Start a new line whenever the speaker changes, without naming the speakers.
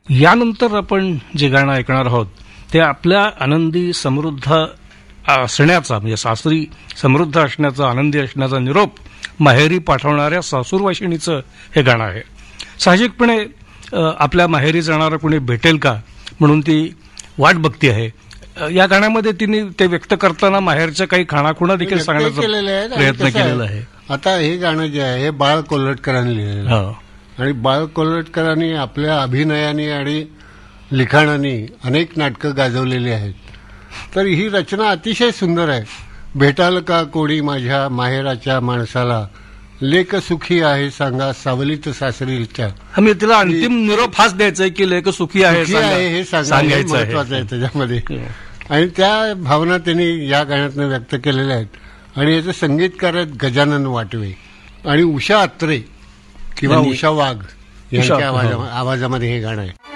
यानंतर आपण जे गाणं ऐकणार आहोत ते आपल्या आनंदी समृद्ध असण्याचा म्हणजे सासरी समृद्ध असण्याचा आनंदी असण्याचा निरोप माहेरी पाठवणाऱ्या सासूरवाशिणीचं हे गाणं आहे. साहजिकपणे आपल्या माहेरी जाणारा कोणी भेटेल का म्हणून ती वाट बघती आहे. या गाण्यामध्ये तिने ते व्यक्त करताना माहेरच्या काही खाणाखुणा देखील सांगण्याचा प्रयत्न केलेला आहे.
आता हे गाणं जे आहे हे बाळ कोल्हटकरांनी लिहिलेलं आहे. आणि बाळ कोल्हटकरांनी आपल्या अभिनयाने आणि लिखाणाने अनेक नाटकं गाजवलेली आहेत. तर ही रचना अतिशय सुंदर आहे. भेटाल का कोणी माझ्या माहेराच्या माणसाला, लेक सुखी आहे सांगा सावलीत सासरीच्या.
आम्ही तिला अंतिम निरोप हाच द्यायचा आहे की लेक सुखी आहे
हे सांगायचं महत्वाचं आहे त्याच्यामध्ये. आणि त्या भावना त्यांनी या गाण्यातनं व्यक्त केलेल्या आहेत. आणि याचे संगीतकार आहेत गजानन वाटवे आणि उषा अत्रे किंवा उषा वाघ यांच्या आवाजामध्ये हे गाणं आहे.